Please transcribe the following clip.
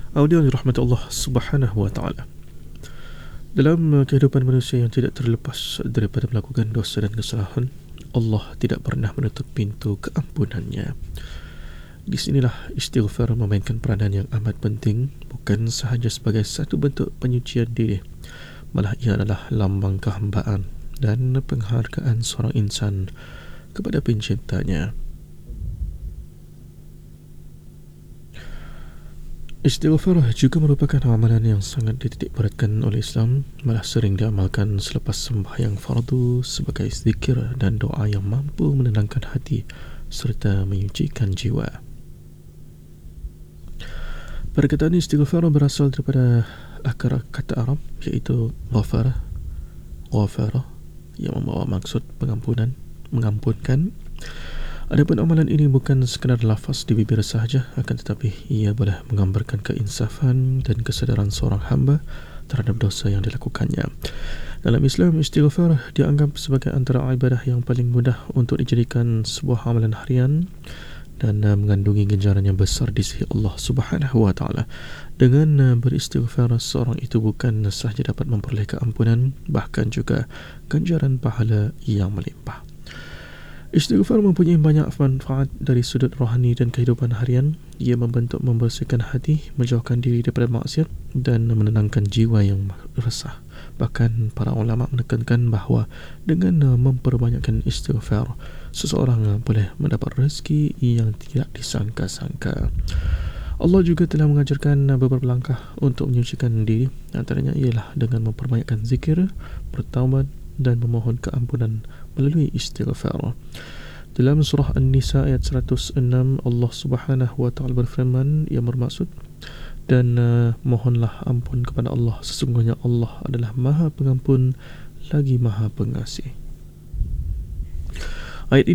Audio rahmat Allah Subhanahu wa taala. Dalam kehidupan manusia yang tidak terlepas daripada melakukan dosa dan kesalahan, Allah tidak pernah menutup pintu keampunannya. Di sinilah istighfar memainkan peranan yang amat penting, bukan sahaja sebagai satu bentuk penyucian diri, malah ia adalah lambang kehambaan dan penghargaan seorang insan kepada penciptanya. Istighfar juga merupakan amalan yang sangat dititik beratkan oleh Islam, malah sering diamalkan selepas sembahyang fardu sebagai zikir dan doa yang mampu menenangkan hati serta menyucikan jiwa. Perkataan istighfar berasal daripada akar kata Arab iaitu ghafara yang membawa maksud pengampunan, mengampunkan. Adapun amalan ini bukan sekadar lafaz di bibir sahaja, akan tetapi ia boleh menggambarkan keinsafan dan kesedaran seorang hamba terhadap dosa yang dilakukannya. Dalam Islam, istighfar dianggap sebagai antara ibadah yang paling mudah untuk dijadikan sebuah amalan harian dan mengandungi ganjaran yang besar di sisi Allah Subhanahu wa taala. Dengan beristighfar, seorang itu bukan sahaja dapat memperoleh keampunan, bahkan juga ganjaran pahala yang melimpah. Istighfar mempunyai banyak manfaat dari sudut rohani dan kehidupan harian. Ia membentuk membersihkan hati, menjauhkan diri daripada maksiat dan menenangkan jiwa yang resah. Bahkan para ulama menekankan bahawa dengan memperbanyakkan istighfar, seseorang boleh mendapat rezeki yang tidak disangka-sangka. Allah juga telah mengajarkan beberapa langkah untuk menyucikan diri. Antaranya ialah dengan memperbanyakkan zikir, bertaubat dan memohon keampunan melalui istighfar. Dalam surah An-Nisa ayat 106, Allah Subhanahu wa taala berfirman yang bermaksud, dan mohonlah ampun kepada Allah, sesungguhnya Allah adalah Maha Pengampun lagi Maha Pengasih. Ayat ini